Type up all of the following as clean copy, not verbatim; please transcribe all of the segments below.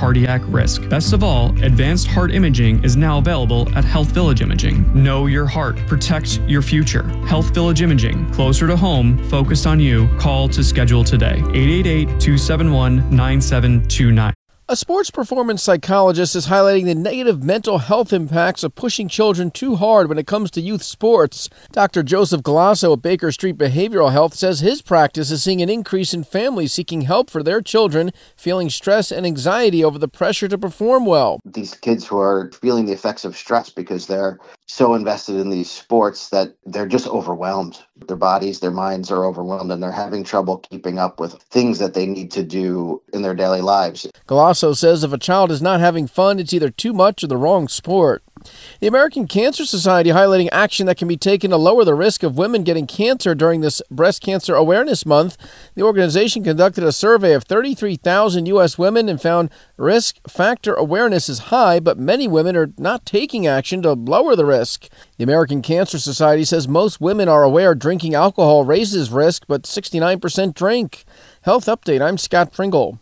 cardiac risk. Best of all, advanced heart imaging is now available at Health Village Imaging. Know your heart. Protect your future. Health Village Imaging. Closer to home. Focused on you. Call to schedule today. 888-271-9729. A sports performance psychologist is highlighting the negative mental health impacts of pushing children too hard when it comes to youth sports. Dr. Joseph Galasso at Baker Street Behavioral Health says his practice is seeing an increase in families seeking help for their children, feeling stress and anxiety over the pressure to perform well. These kids who are feeling the effects of stress because they're so invested in these sports that they're just overwhelmed. Their bodies, their minds are overwhelmed, and they're having trouble keeping up with things that they need to do in their daily lives. Galasso says if a child is not having fun, it's either too much or the wrong sport. The American Cancer Society highlighting action that can be taken to lower the risk of women getting cancer during this Breast Cancer Awareness Month. The organization conducted a survey of 33,000 U.S. women and found risk factor awareness is high, but many women are not taking action to lower the risk. The American Cancer Society says most women are aware drinking alcohol raises risk, but 69% drink. Health Update, I'm Scott Pringle.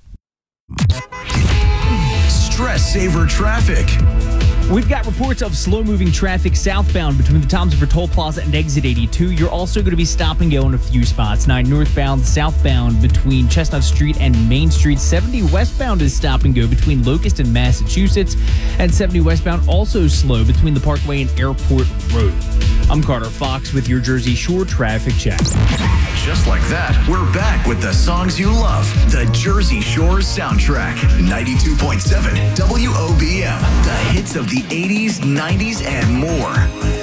Stress Saver Traffic. We've got reports of slow-moving traffic southbound between the Toms River Toll Plaza and Exit 82. You're also going to be stop and go in a few spots. 9 northbound, southbound between Chestnut Street and Main Street. 70 westbound is stop and go between Locust and Massachusetts. And 70 westbound also slow between the Parkway and Airport Road. I'm Carter Fox with your Jersey Shore traffic check. Just like that, we're back with the songs you love. The Jersey Shore soundtrack. 92.7 WOBM. The hits of the 80s, 90s, and more.